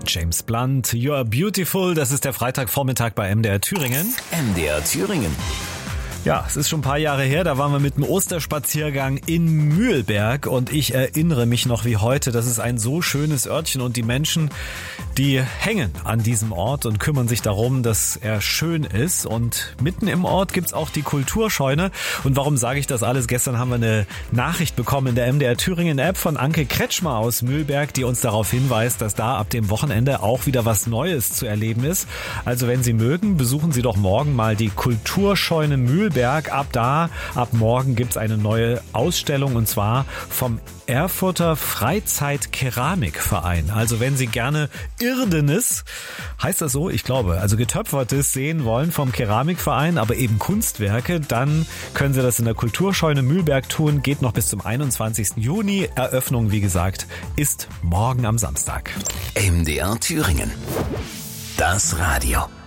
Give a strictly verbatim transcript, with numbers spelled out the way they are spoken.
James Blunt, You Are Beautiful. Das ist der Freitagvormittag bei M D R Thüringen. M D R Thüringen. Ja, es ist schon ein paar Jahre her, da waren wir mit einem Osterspaziergang in Mühlberg und ich erinnere mich noch wie heute, das ist ein so schönes Örtchen und die Menschen, die hängen an diesem Ort und kümmern sich darum, dass er schön ist, und mitten im Ort gibt's auch die Kulturscheune. Und warum sage ich das alles? Gestern haben wir eine Nachricht bekommen in der M D R Thüringen App von Anke Kretschmer aus Mühlberg, die uns darauf hinweist, dass da ab dem Wochenende auch wieder was Neues zu erleben ist. Also wenn Sie mögen, besuchen Sie doch morgen mal die Kulturscheune Mühlberg. Ab da, ab morgen gibt's eine neue Ausstellung, und zwar vom Erfurter Freizeit-Keramikverein. Also wenn Sie gerne Irdenes, heißt das so? Ich glaube, also Getöpfertes sehen wollen vom Keramikverein, aber eben Kunstwerke, dann können Sie das in der Kulturscheune Mühlberg tun. Geht noch bis zum einundzwanzigsten Juni. Eröffnung, wie gesagt, ist morgen am Samstag. M D R Thüringen. Das Radio.